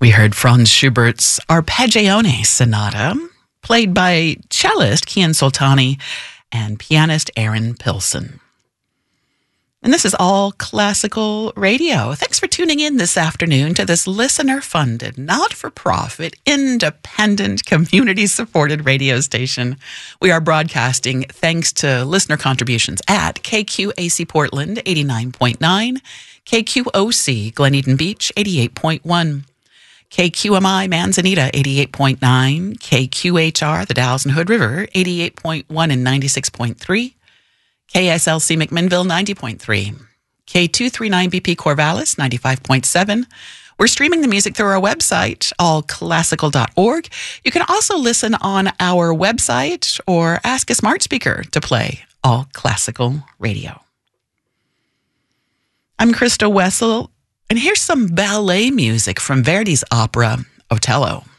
We heard Franz Schubert's Arpeggione Sonata, played by cellist Kian Soltani and pianist Aaron Pilson. And this is All Classical Radio. Thanks for tuning in this afternoon to this listener-funded, not-for-profit, independent, community-supported radio station. We are broadcasting thanks to listener contributions at KQAC Portland 89.9, KQOC Glen Eden Beach 88.1, KQMI Manzanita 88.9, KQHR the Dalles and Hood River 88.1 and 96.3, KSLC McMinnville 90.3, K239BP Corvallis 95.7. We're streaming the music through our website, allclassical.org. You can also listen on our website or ask a smart speaker to play All Classical Radio. I'm Krista Wessel, and here's some ballet music from Verdi's opera, Otello.